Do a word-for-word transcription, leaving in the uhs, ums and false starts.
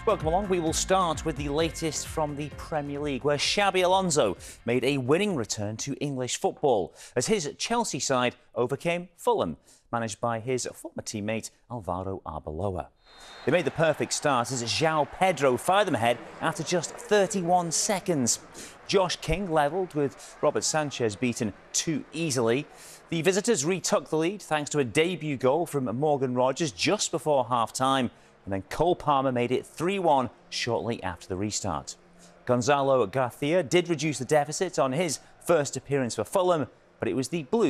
Welcome along. We will start with the latest from the Premier League, where Xabi Alonso made a winning return to English football as his Chelsea side overcame Fulham, managed by his former teammate Alvaro Arbeloa. They made the perfect start as João Pedro fired them ahead after just thirty-one seconds. Josh King levelled with Robert Sanchez beaten too easily. The visitors retook the lead thanks to a debut goal from Morgan Rogers just before half-time. And then Cole Palmer made it three one shortly after the restart. Gonzalo Garcia did reduce the deficit on his first appearance for Fulham, but it was the Blues